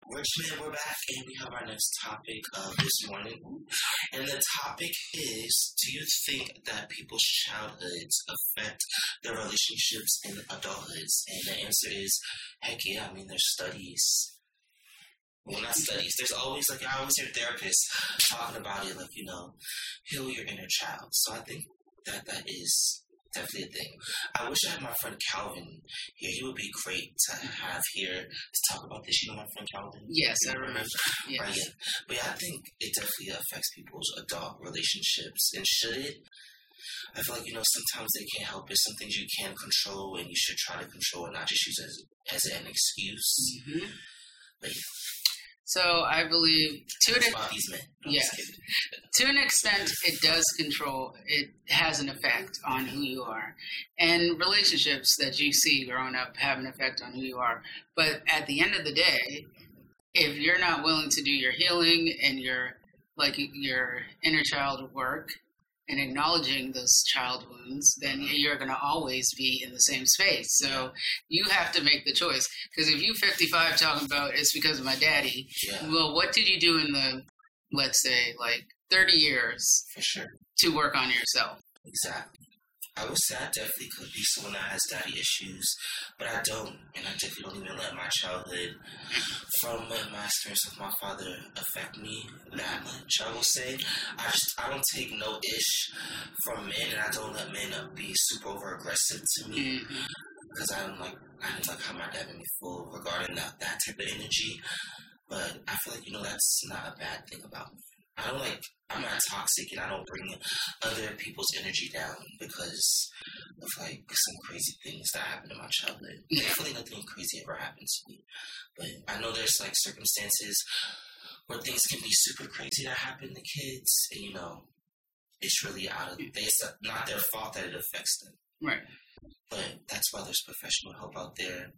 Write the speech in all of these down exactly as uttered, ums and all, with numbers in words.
Richmond, we're back, and we have our next topic of this morning. And the topic is, do you think that people's childhoods affect their relationships in adulthoods? And the answer is, heck yeah. I mean, there's studies. Well, not studies. There's always, like, I always hear therapists talking about it, like, you know, heal your inner child. So I think that that is definitely a thing. I wish I had my friend Calvin here. He would be great to have here to talk about this. You know my friend Calvin? Yes, I remember. Yes. Right, yeah. But yeah, I think it definitely affects people's adult relationships. And should it? I feel like, you know, sometimes they can't help it. Some things you can control, and you should try to control and not just use it as, as an excuse. Mm-hmm. But yeah. So I believe to an about these men. No, yes, to an extent, it does control. It has an effect on who you are, and relationships that you see growing up have an effect on who you are. But at the end of the day, if you're not willing to do your healing and your like your inner child work and acknowledging those child wounds, then you're going to always be in the same space. So you have to make the choice. Because if you're fifty-five talking about it's because of my daddy, yeah. Well, what did you do in the, let's say, like thirty years For sure. to work on yourself? Exactly. I would say I definitely could be someone that has daddy issues, but I don't, and I definitely don't even let my childhood from my experience with my father affect me that much. I will say I just I don't take no ish from men, and I don't let men be super over aggressive to me because mm-hmm. I don't like I don't like how my dad made me feel regarding that that type of energy. But I feel like you know that's not a bad thing about me. I don't like, I'm not toxic and I don't bring other people's energy down because of like some crazy things that happened in my childhood. Thankfully, nothing crazy ever happened to me. But I know there's like circumstances where things can be super crazy that happen to kids and you know, it's really out of, it's not their fault that it affects them. Right. But that's why there's professional help out there.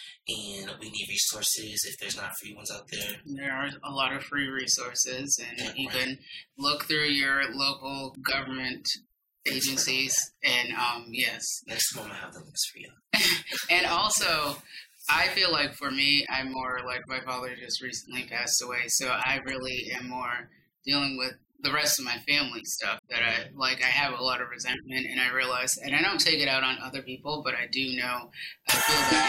And we need resources if there's not free ones out there. There are a lot of free resources, and yeah, you right. can look through your local government agencies. And um, yes, next time I'm gonna have the links for you. And also, I feel like for me, I'm more like my father just recently passed away, so I really am more dealing with the rest of my family stuff that I like. I have a lot of resentment, and I realize, and I don't take it out on other people, but I do know. I feel that